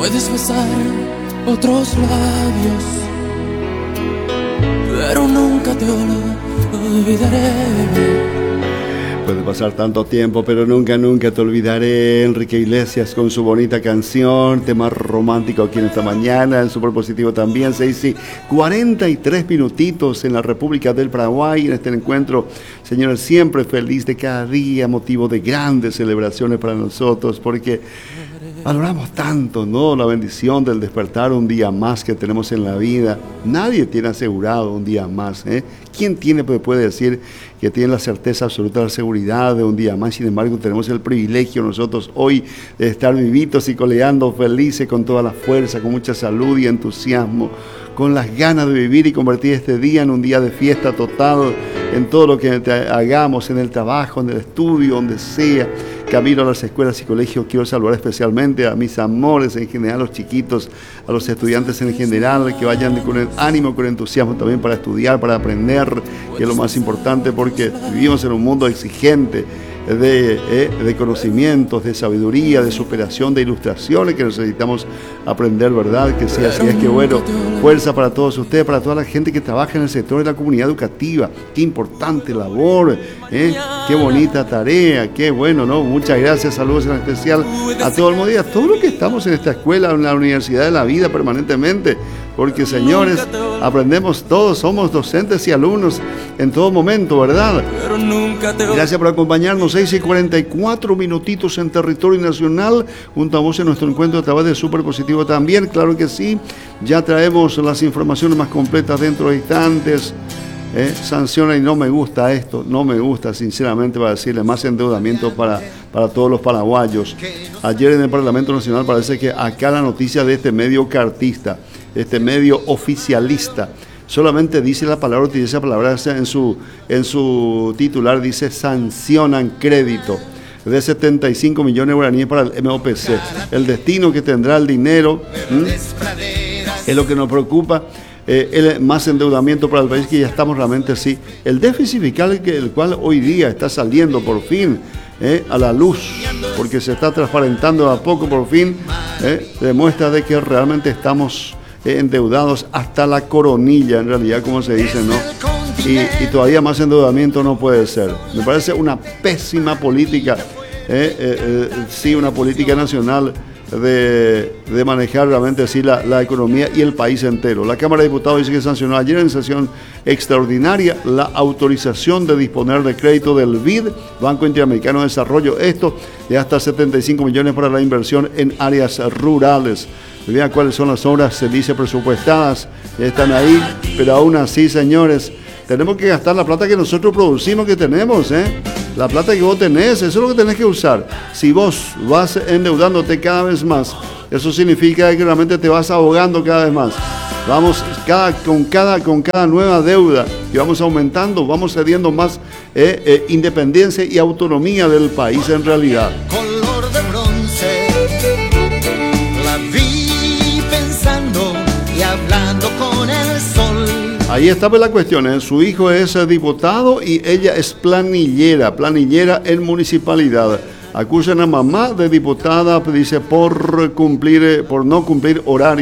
Puedes besar otros labios, pero nunca te olvidaré. Puede pasar tanto tiempo, pero nunca, nunca te olvidaré. Enrique Iglesias con su bonita canción, tema romántico aquí en esta mañana, en Súper Positivo también. 6:43 minutitos en la República del Paraguay, en este encuentro, señores, siempre feliz de cada día, motivo de grandes celebraciones para nosotros, porque valoramos tanto, ¿no? La bendición del despertar un día más que tenemos en la vida. Nadie tiene asegurado un día más, ¿eh? ¿Quién puede decir que tiene la certeza absoluta de la seguridad de un día más? Sin embargo, tenemos el privilegio nosotros hoy de estar vivitos y coleando felices con toda la fuerza, con mucha salud y entusiasmo, con las ganas de vivir y convertir este día en un día de fiesta total en todo lo que hagamos, en el trabajo, en el estudio, donde sea. Camino a las escuelas y colegios, quiero saludar especialmente a mis amores en general, a los chiquitos, a los estudiantes en general, que vayan con el ánimo, con entusiasmo también para estudiar, para aprender, que es lo más importante, porque vivimos en un mundo exigente de conocimientos, de sabiduría, de superación, de ilustraciones que necesitamos aprender, ¿verdad? Que sea así. Es que bueno, fuerza para todos ustedes, para toda la gente que trabaja en el sector de la comunidad educativa. Qué importante labor, qué bonita tarea, qué bueno, ¿no? Muchas gracias, saludos en especial a todo el mundo y a todos los que estamos en esta escuela, en la Universidad de la Vida permanentemente. Porque, señores, aprendemos todos, somos docentes y alumnos en todo momento, ¿verdad? Gracias por acompañarnos. 6:44 minutitos en territorio nacional. Junto a vos en nuestro encuentro a través de Súper Positivo también, claro que sí. Ya traemos las informaciones más completas dentro de instantes. Sanciona y no me gusta esto, no me gusta sinceramente, para decirle, más endeudamiento para todos los paraguayos. Ayer en el Parlamento Nacional parece que acá la noticia de este medio cartista, este medio oficialista, solamente dice la palabra, utiliza la palabra en su titular, dice sancionan crédito de 75 millones de guaraníes para el MOPC. El destino que tendrá el dinero es lo que nos preocupa. El más endeudamiento para el país, que ya estamos realmente así. El déficit fiscal, el cual hoy día está saliendo por fin a la luz, porque se está transparentando a poco por fin, demuestra de que realmente estamos endeudados hasta la coronilla, en realidad, como se dice, ¿no? Y todavía más endeudamiento no puede ser. Me parece una pésima política, sí, una política nacional de manejar realmente así la economía y el país entero. La Cámara de Diputados dice que sancionó ayer en sesión extraordinaria la autorización de disponer de crédito del BID, Banco Interamericano de Desarrollo, esto de hasta 75 millones para la inversión en áreas rurales. Vean cuáles son las obras, se dice, presupuestadas, ya están ahí, pero aún así, señores, tenemos que gastar la plata que nosotros producimos, que tenemos, la plata que vos tenés, eso es lo que tenés que usar. Si vos vas endeudándote cada vez más, eso significa que realmente te vas ahogando cada vez más. Vamos, con cada nueva deuda que vamos aumentando, vamos cediendo más independencia y autonomía del país en realidad. Color de bronce, la vi pensando y hablando con el sol. Ahí está pues la cuestión, su hijo es diputado y ella es planillera en municipalidad. Acusan a mamá de diputada, dice, por no cumplir horario.